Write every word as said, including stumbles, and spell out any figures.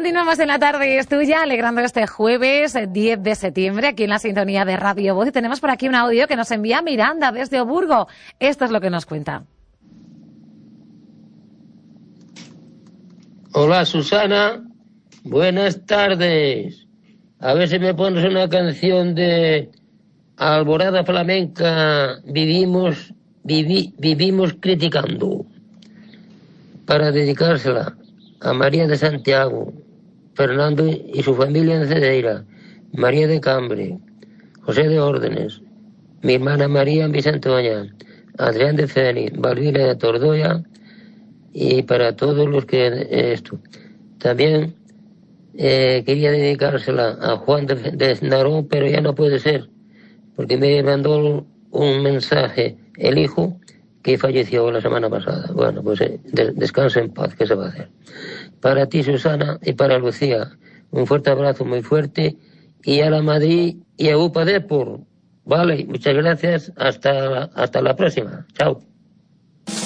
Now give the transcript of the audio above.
Continuamos en La Tarde es Tuya, alegrando este jueves diez de septiembre, aquí en la sintonía de Radio Voz. Y tenemos por aquí un audio que nos envía Miranda desde Oburgo. Esto es lo que nos cuenta. Hola, Susana. Buenas tardes. A ver si me pones una canción de Alborada Flamenca, Vivimos, vivi, vivimos criticando, para dedicársela a María de Santiago, Fernando y su familia en Cedeira, María de Cambre, José de Órdenes, mi hermana María en Vicentoña, Adrián de Fénix, Valvila de Tordoya, y para todos los que esto. También eh, quería dedicársela a Juan de, de Narón, pero ya no puede ser, porque me mandó un mensaje el hijo que falleció la semana pasada. Bueno, pues eh, de, descansa en paz, ¿qué se va a hacer? Para ti, Susana, y para Lucía, un fuerte abrazo muy fuerte, y a la Madrid y a UPA Depor. Vale, muchas gracias, hasta, hasta la próxima. Chao.